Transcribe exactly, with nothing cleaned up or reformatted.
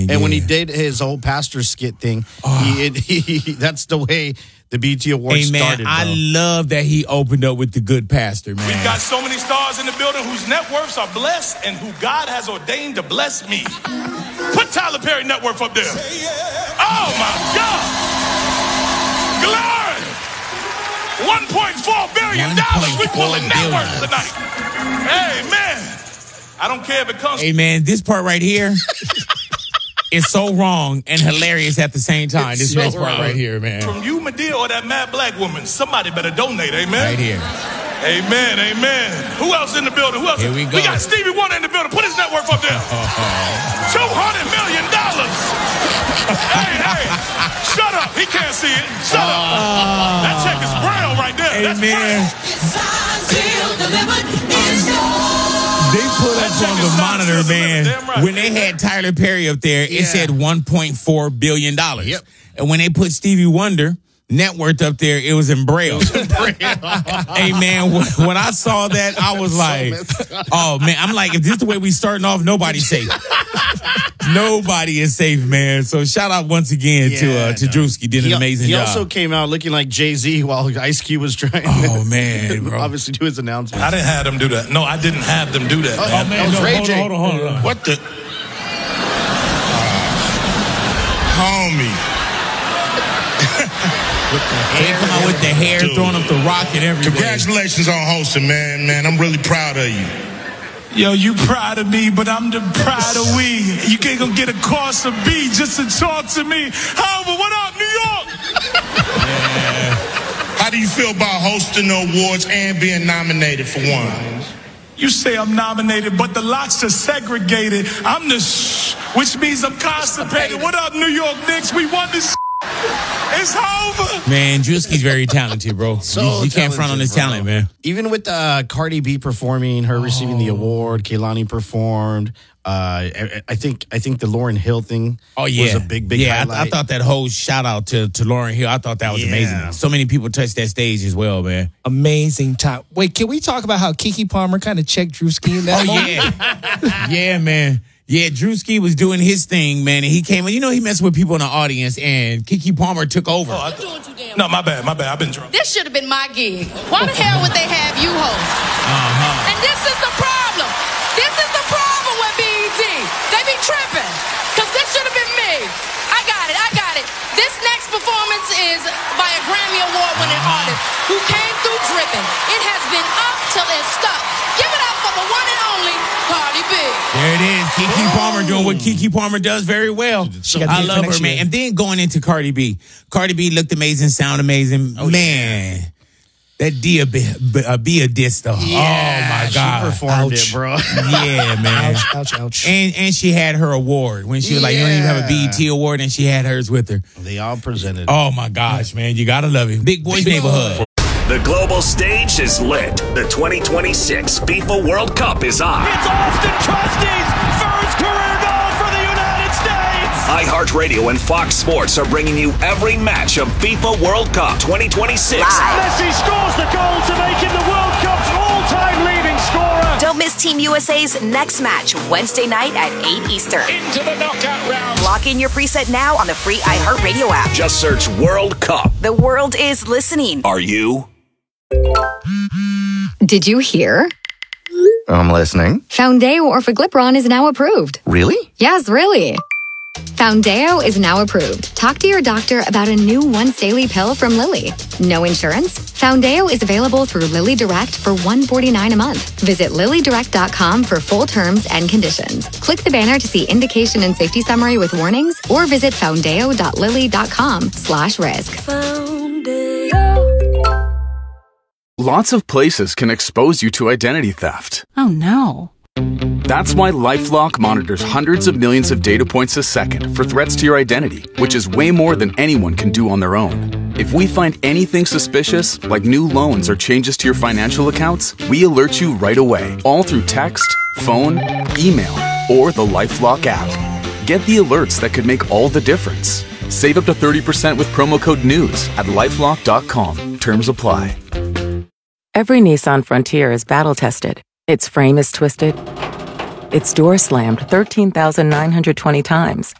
And yeah. when he did his whole pastor skit thing, oh. he, it, he that's the way the B E T Awards hey, man, started. Bro. I love that he opened up with the good pastor, man. We've got so many stars in the building whose net worths are blessed and who God has ordained to bless me. Put Tyler Perry net worth up there. Oh, my God. Glory. one point four billion dollars. We pulling net worth tonight. Hey, man. I don't care if it comes. Hey, man, this part right here is so wrong and hilarious at the same time. It's this so next part right here, man. From you, Madea, or that mad black woman, somebody better donate, amen? Right here. Amen, amen. Who else in the building? Who else? Here we go. We got Stevie Wonder in the building. Put his net worth up there. two hundred million dollars. Hey, hey. Shut up. He can't see it. Shut uh, up. That check is braille right there. Amen. They put up on the monitor, man, right. When they had Tyler Perry up there, yeah. It said one point four billion dollars. Yep. And when they put Stevie Wonder net worth up there, it was in braille. Hey, man, when I saw that, I was like, oh, man, I'm like, if this is the way we starting off, nobody's safe. Nobody is safe, man. So shout out once again yeah, to uh, to no. Drewski. Did an he, amazing he job. He also came out looking like Jay-Z while Ice Cube was trying oh, to man, bro. obviously do his announcement. I didn't have them do that. No, I didn't have them do that. Oh, man. oh man, no, Ray hold, J. on, hold on, hold on. What the? Uh, homie. They come out with the hair, dude, throwing up the rocket everywhere. Congratulations on hosting, man. Man, I'm really proud of you. Yo, you proud of me, but I'm the proud of we. You can't go get a course of B just to talk to me. However, what up, New York? Yeah. How do you feel about hosting the awards and being nominated for one? You say I'm nominated, but the lots are segregated. I'm the sh, which means I'm constipated. What up, New York Knicks? We won this. It's over. Man, Drewski's very talented, bro. So you, you can't front on his bro. talent, man. Even with uh, Cardi B performing, her oh. receiving the award, Kehlani performed. Uh, I, I think I think the Lauryn Hill thing oh, yeah. was a big, big yeah, highlight. I, I thought that whole shout out to, to Lauryn Hill, I thought that was yeah. amazing. So many people touched that stage as well, man. Amazing time. Wait, can we talk about how Keke Palmer kind of checked Drewski in that oh, moment? yeah. yeah, man. Yeah, Drewski was doing his thing, man, and he came in. You know, he messed with people in the audience, and Keke Palmer took over. Oh, I th- no, my bad, my bad. I've been drunk. This should have been my gig. Why the hell would they have you host? Uh-huh. And this is the problem. This is the problem with B E T. They be tripping, because this should have been me. I got it, I got it. This next performance is by a Grammy Award-winning uh-huh. artist who came through dripping. It has been up till it's stuck. Give it up for the one and only Cardi B. There it is. Keke Ooh. Palmer doing what Keke Palmer does very well. I love her, man. And then going into Cardi B. Cardi B looked amazing, sound amazing. Oh, man. Yeah. That Dia Bia diss, though. Yeah, oh, my God. She performed ouch. it, bro. Yeah, man. Ouch, ouch, ouch. And, and she had her award. When she was yeah. like, you don't even have a B E T award, and she had hers with her. They all presented. Oh, my gosh, man. You got to love it. Big Boys Neighborhood. The global stage is lit. The twenty twenty-six FIFA World Cup is on. It's Austin Trusty's first career goal for the United States. iHeartRadio and Fox Sports are bringing you every match of FIFA World Cup twenty twenty-six. Live. Messi scores the goal to make him the World Cup's all-time leading scorer. Don't miss Team U S A's next match Wednesday night at eight Eastern. Into the knockout round. Lock in your preset now on the free iHeartRadio app. Just search World Cup. The world is listening. Are you? Did you hear? I'm listening. Foundeo Orforglipron is now approved. Really? Yes, really. Foundeo is now approved. Talk to your doctor about a new once daily pill from Lilly. No insurance? Foundeo is available through Lilly Direct for one hundred forty-nine dollars a month. Visit lilly direct dot com for full terms and conditions. Click the banner to see indication and safety summary with warnings, or visit foundeo dot lilly dot com slash risk. Foundeo. Lots of places can expose you to identity theft. Oh, no. That's why LifeLock monitors hundreds of millions of data points a second for threats to your identity, which is way more than anyone can do on their own. If we find anything suspicious, like new loans or changes to your financial accounts, we alert you right away, all through text, phone, email, or the LifeLock app. Get the alerts that could make all the difference. Save up to thirty percent with promo code NEWS at lifelock dot com. Terms apply. Every Nissan Frontier is battle-tested. Its frame is twisted. Its door slammed thirteen thousand nine hundred twenty times.